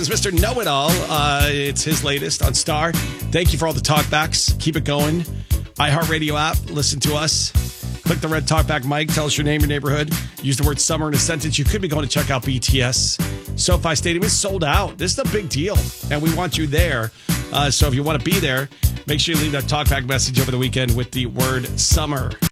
It's Mr. Know-It-All. It's his latest on Star. Thank you for all the talkbacks. Keep it going. iHeartRadio app. Listen to us. Click the red talkback mic. Tell us your name, your neighborhood. Use the word summer in a sentence. You could be going to check out BTS. SoFi Stadium is sold out. This is a big deal, and we want you there. So if you want to be there, make sure you leave that talkback message over the weekend with the word summer.